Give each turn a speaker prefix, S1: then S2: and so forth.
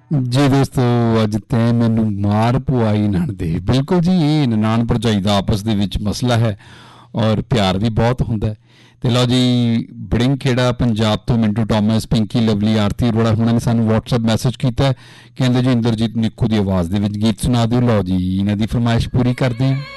S1: ਜੀ ਦੋਸਤੋ, ਅੱਜ ਤੈਂ ਮੈਨੂੰ ਮਾਰ ਪਵਾਈ ਨਣਦੇ। ਬਿਲਕੁਲ ਜੀ, ਇਹ ਨਨਾਣ ਭਰਜਾਈ ਦਾ ਆਪਸ ਦੇ ਵਿੱਚ ਮਸਲਾ ਹੈ ਔਰ ਪਿਆਰ ਵੀ ਬਹੁਤ ਹੁੰਦਾ ਹੈ। ਤੇ ਲਓ ਜੀ, ਬੜਿੰਗ ਖੇੜਾ ਪੰਜਾਬ ਤੋਂ ਮਿੰਟੂ ਟੋਮਸ, ਪਿੰਕੀ ਲਵਲੀ, ਆਰਤੀ ਅਰੋੜਾ ਹੁਣਾਂ ਨੇ ਸਾਨੂੰ WhatsApp ਮੈਸੇਜ ਕੀਤਾ ਹੈ। ਕਹਿੰਦੇ ਜੀ ਇੰਦਰਜੀਤ ਨਿੱਕੂ ਦੀ ਆਵਾਜ਼ ਦੇ ਵਿੱਚ ਗੀਤ ਸੁਣਾ ਦਿਓ। ਲਓ ਜੀ, ਇਹਨਾਂ ਦੀ ਫਰਮਾਇਸ਼ ਪੂਰੀ ਕਰਦੇ ਹਾਂ।